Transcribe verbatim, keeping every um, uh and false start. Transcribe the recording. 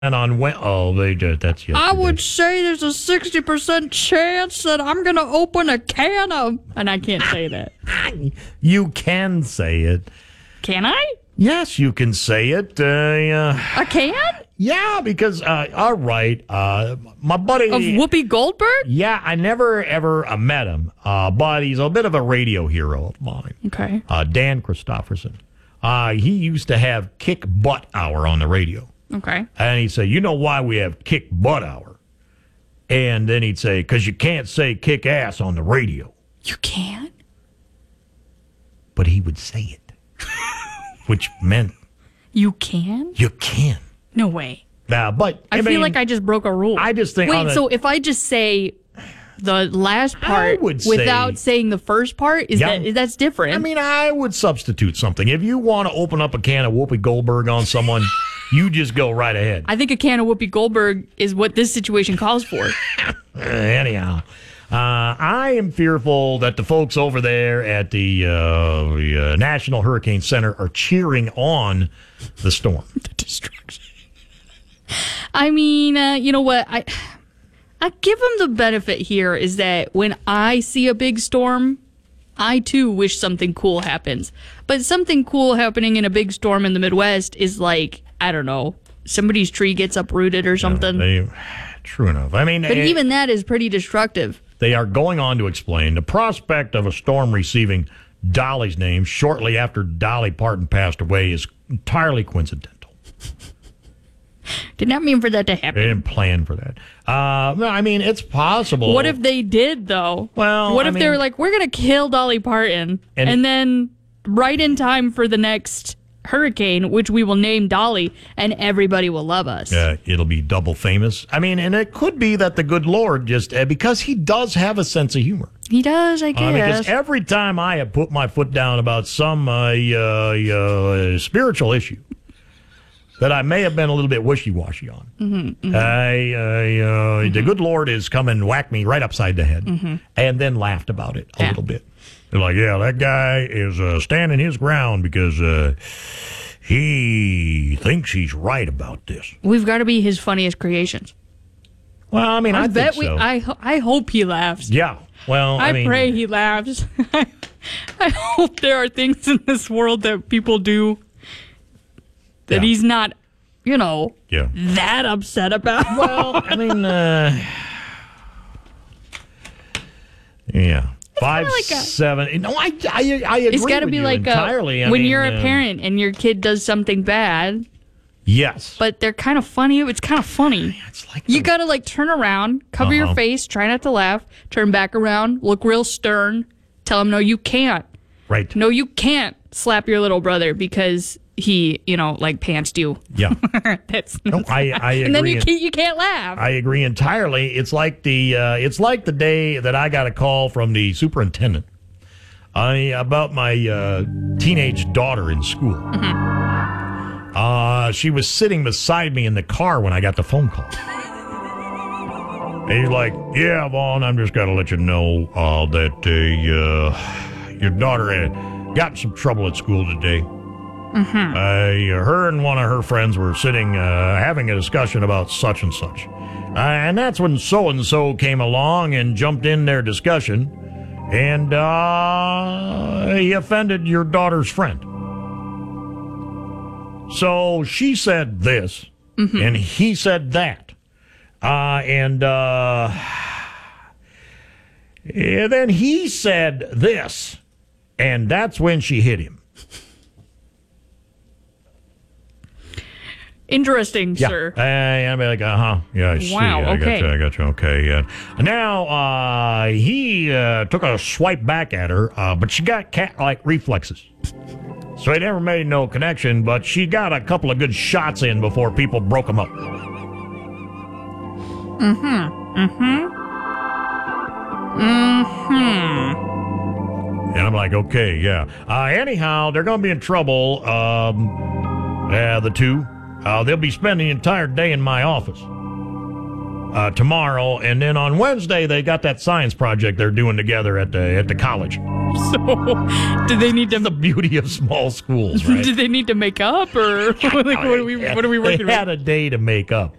And on when? Oh, they did. That's yesterday. I would say there's a sixty percent chance that I'm going to open a can of... And I can't say that. You can say it. Can I? Yes, you can say it. Uh, uh, A can? yeah, because, uh, all right, uh, my buddy... Of Whoopi Goldberg? Yeah, I never, ever uh, met him, uh, but he's a bit of a radio hero of mine. Okay. Uh, Dan Christofferson. Uh, he used to have Kick Butt Hour on the radio. Okay. And he'd say, you know why we have Kick Butt Hour? And then he'd say, because you can't say kick ass on the radio. You can't? But he would say it, which meant You can? you can. No way. Now, but I, I feel mean, like I just broke a rule. I just think. Wait, on a- so if I just say the last part would say- without saying the first part, is Yeah. that that's different? I mean, I would substitute something. If you want to open up a can of Whoopi Goldberg on someone, you just go right ahead. I think a can of Whoopi Goldberg is what this situation calls for. Uh, anyhow, uh, I am fearful that the folks over there at the, uh, the uh, National Hurricane Center are cheering on the storm. The destruction. I mean, uh, you know what? I I give them the benefit here is that when I see a big storm, I too wish something cool happens. But something cool happening in a big storm in the Midwest is like, I don't know, somebody's tree gets uprooted or something. They, true enough. I mean, but it, even that is pretty destructive. They are going on to explain the prospect of a storm receiving Dolly's name shortly after Dolly Parton passed away is entirely coincidental. Did not mean for that to They happen. didn't plan for that. Uh, no, I mean, it's possible. What if they did, though? Well, what I if they mean- were like, we're going to kill Dolly Parton, And- and, then right in time for the next hurricane, which we will name Dolly, and everybody will love us. Uh, it'll be double famous. I mean, and it could be that the good Lord just, uh, because he does have a sense of humor. He does, I guess. Uh, because every time I have put my foot down about some uh, uh, uh, spiritual issue that I may have been a little bit wishy-washy on, Mm-hmm, mm-hmm. I, I, uh, mm-hmm. the good Lord has come and whacked me right upside the head Mm-hmm. and then laughed about it a Yeah. little bit. They're like, yeah, that guy is uh, standing his ground because uh, he thinks he's right about this. We've got to be his funniest creations. Well, I mean, I, I, think bet we. so. I ho- I hope he laughs. Yeah. Well, I, I, mean, pray he laughs. I, I hope there are things in this world that people do that Yeah. he's not, you know, Yeah. that upset about. Well, I mean, uh, yeah. Five, like a- seven. No, I, I, I agree It's got to with be you like a, entirely. I when mean, you're a uh, parent and your kid does something bad, Yes. but they're kind of funny. It's kind of funny. It's like You the- got to like turn around, cover your Uh-huh. face, try not to laugh, turn back around, look real stern, tell him, no, you can't. right. No, you can't slap your little brother because he, you know, like pantsed you. Yeah. That's No, I, I agree. and then you en- can't, you can't laugh. I agree entirely. It's like the uh, it's like the day that I got a call from the superintendent I, about my uh, teenage daughter in school. Mm-hmm. Uh, she was sitting beside me in the car when I got the phone call. And he's like, "Yeah, Vaughn, I'm just gonna let you know uh, that uh, uh, your daughter had got in some trouble at school today." Mm-hmm. Uh, her and one of her friends were sitting uh, having a discussion about such and such. Uh, and that's when so-and-so came along and jumped in their discussion, and uh, he offended your daughter's friend. So she said this, Mm-hmm. and he said that. Uh, and, uh, and then he said this, and that's when she hit him. Interesting, Yeah. sir. Uh, I'm like, uh huh. Yeah, I see. Wow, I got okay. you. I got you. Okay. Yeah. Now, uh, he uh, took a swipe back at her, uh, but she got cat-like reflexes. So he never made no connection, but she got a couple of good shots in before people broke them up. Mm-hmm. Mm-hmm. Mm-hmm. And I'm like, okay, yeah. Uh, anyhow, they're going to be in trouble. Um, uh, the two. Uh, they'll be spending the entire day in my office uh, tomorrow, and then on Wednesday they got that science project they're doing together at the at the college. So, do they need to? The beauty of small schools, right? Do they need to make up, or like, what are we? What are we working They had with? a day to make up.